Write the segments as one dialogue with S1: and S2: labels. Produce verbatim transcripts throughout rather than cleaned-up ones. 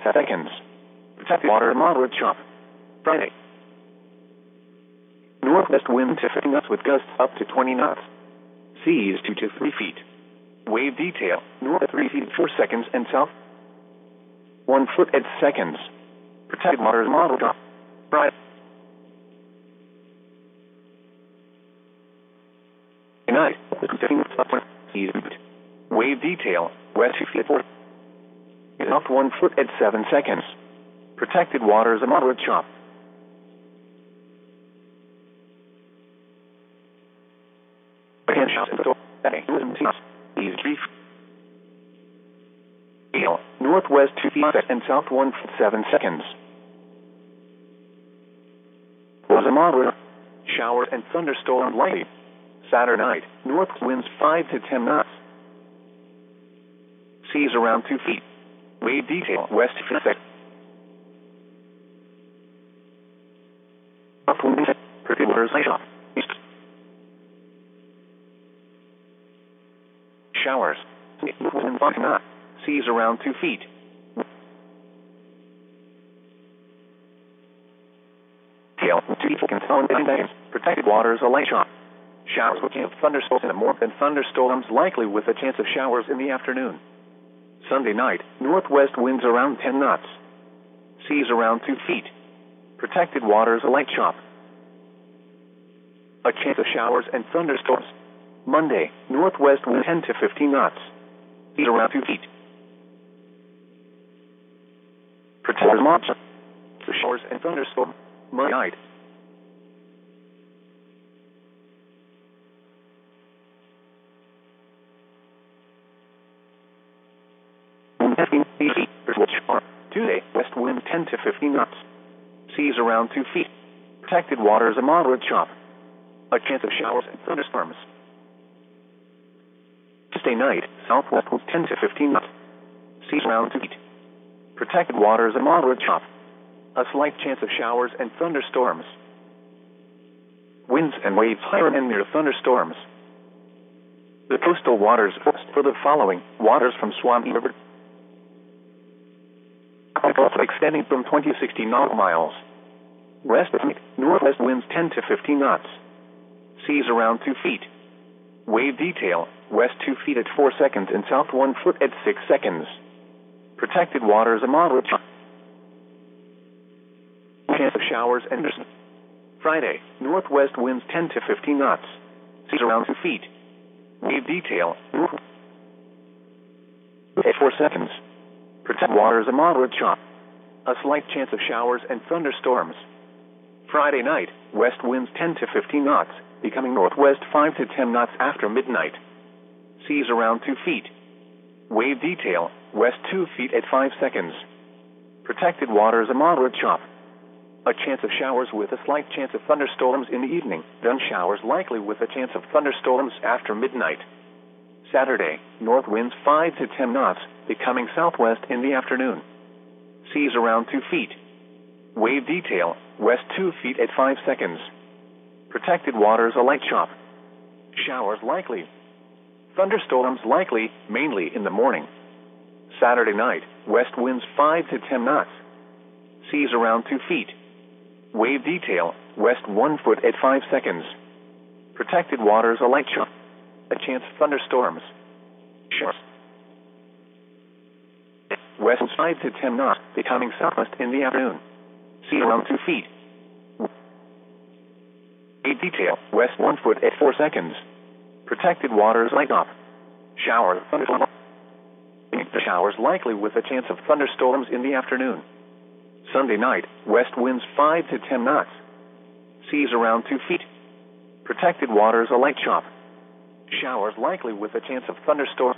S1: seconds. Protected water, moderate chop. Friday. Northwest wind to fifty knots with gusts up to twenty knots. Seas two to three feet. Wave detail, north three feet four seconds and south one foot at seconds. Protected water, moderate chop. Friday. Night, seas wave detail, west two feet four. South one foot at seven seconds. Protected waters, a moderate chop. Again, shots seas three feet. Northwest two feet and south one foot seven seconds. Was a moderate shower and thunderstorm likely. Saturday night, north winds five to ten knots. Seas around two feet. Wave detail, west two feet. Upwind, pretty waters light off. Showers. Wind five knots. Seas around two feet. Hail, two feet can tell in seconds. Protected waters, a light chop. Showers with chance of thunderstorms in the morning and thunderstorms likely with a chance of showers in the afternoon. Sunday night, northwest winds around ten knots. Seas around two feet. Protected waters, a light chop. A chance of showers and thunderstorms. Monday, northwest wind ten to fifteen knots. Seas around two feet. Protected waters for showers and thunderstorms. Monday night. Tuesday, west wind ten to fifteen knots. Seas around two feet. Protected waters, a moderate chop. A chance of showers and thunderstorms. Tuesday night, southwest winds ten to fifteen knots. Seas around two feet. Protected waters, a moderate chop. A slight chance of showers and thunderstorms. Winds and waves higher and near thunderstorms. The coastal waters for the following: waters from Swanee River extending from twenty to sixty nautical miles. West northwest winds ten to fifteen knots. Seas around two feet. Wave detail, west two feet at four seconds and south one foot at six seconds. Protected waters, a moderate chance of showers and Friday, northwest winds ten to fifteen knots. Seas around two feet. Wave detail, at four seconds. Protect waters, a moderate chop. A slight chance of showers and thunderstorms. Friday night, west winds ten to fifteen knots, becoming northwest five to ten knots after midnight. Seas around two feet. Wave detail, west two feet at five seconds. Protected waters, a moderate chop. A chance of showers with a slight chance of thunderstorms in the evening, then showers likely with a chance of thunderstorms after midnight. Saturday, north winds five to ten knots, becoming southwest in the afternoon. Seas around two feet. Wave detail, west two feet at five seconds. Protected waters, a light chop. Showers likely. Thunderstorms likely, mainly in the morning. Saturday night, west winds five to ten knots. Seas around two feet. Wave detail, west one foot at five seconds. Protected waters, a light chop. A chance of thunderstorms. Showers. West five to ten knots, becoming southwest in the afternoon. Sea around two feet. Wave detail, west one foot at four seconds. Protected waters, light up. Shower, thunderstorm. The showers likely with a chance of thunderstorms in the afternoon. Sunday night, west winds five to ten knots. Seas around two feet. Protected waters, a light chop. Showers likely with a chance of thunderstorm.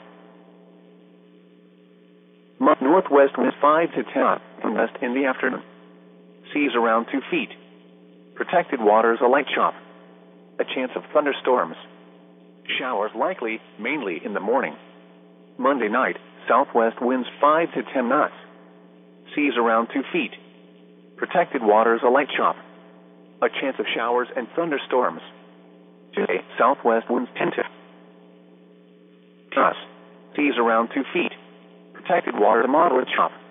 S1: Northwest winds five to ten knots, west in the afternoon. Seas around two feet. Protected waters, a light chop. A chance of thunderstorms. Showers likely, mainly in the morning. Monday night, southwest winds five to ten knots. Seas around two feet. Protected waters, a light chop. A chance of showers and thunderstorms. Tuesday, southwest winds ten to knots. Seas around two feet. Protected water, a moderate chop.